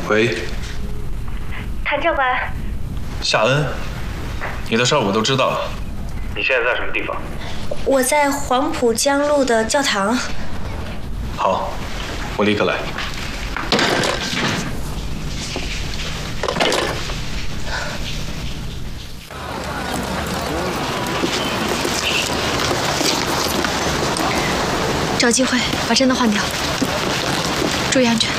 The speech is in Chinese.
喂， 谭教官， 夏恩，你的事儿我都知道了。你现在在什么地方？ 我在黄浦江路的教堂。 好，我立刻来。 找机会把针都换掉，注意安全。